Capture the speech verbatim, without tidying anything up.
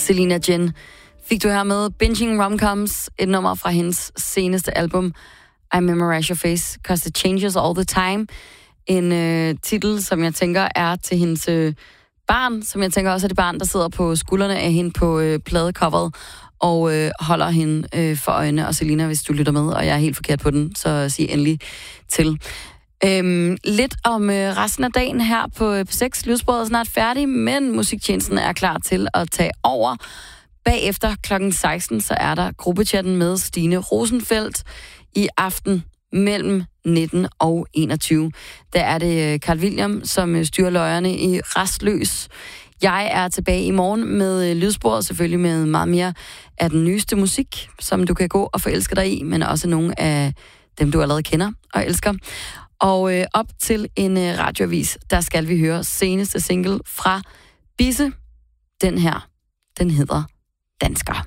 Selena Jen fik du her med Binging Romcoms, et nummer fra hendes seneste album, I Memorize Your Face, 'Cause It Changes All The Time. En øh, titel, som jeg tænker er til hendes øh, barn, som jeg tænker også er det barn, der sidder på skuldrene af hende på øh, pladecoveret og øh, holder hende øh, for øjnene. Og Selena, hvis du lytter med, og jeg er helt forkert på den, så sig endelig til. Øhm, lidt om øh, resten af dagen her på P seks. Lydsporet er snart færdig, men musiktjenesten er klar til at tage over. Bagefter klokken seksten, så er der gruppechatten med Stine Rosenfeldt i aften mellem nitten og enogtyve. Der er det Carl William, som styrer løjerne i Rastløs. Jeg er tilbage i morgen med Lydsporet, selvfølgelig med meget mere af den nyeste musik, som du kan gå og forelske dig i, men også nogle af dem, du allerede kender og elsker. Og øh, op til en øh, radioavis, der skal vi høre seneste single fra Bisse. Den her, den hedder Dansker.